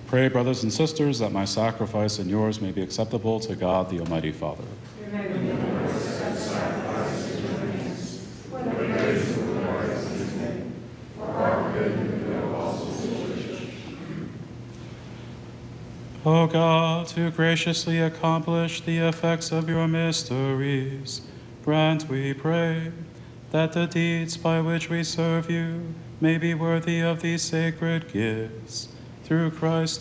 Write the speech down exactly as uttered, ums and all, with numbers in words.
Pray, brothers and sisters, that my sacrifice and yours may be acceptable to God, the Almighty Father. O God, who graciously accomplish the effects of your mysteries, grant, we pray, that the deeds by which we serve you may be worthy of these sacred gifts. Through Christ